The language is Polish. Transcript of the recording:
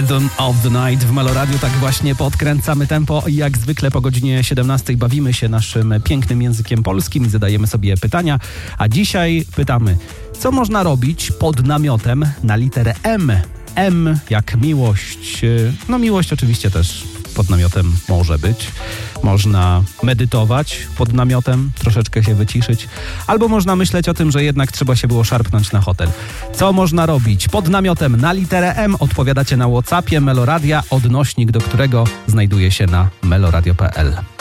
Rhythm of the Night w Meloradiu. Tak właśnie podkręcamy tempo i jak zwykle po godzinie 17 bawimy się naszym pięknym językiem polskim i zadajemy sobie pytania. A dzisiaj pytamy, co można robić pod namiotem na literę M? M jak miłość. No miłość oczywiście też pod namiotem może być. Można medytować pod namiotem, troszeczkę się wyciszyć. Albo można myśleć o tym, że jednak trzeba się było szarpnąć na hotel. Co można robić pod namiotem na literę M? Odpowiadacie na WhatsAppie Meloradia, odnośnik do którego znajduje się na meloradio.pl.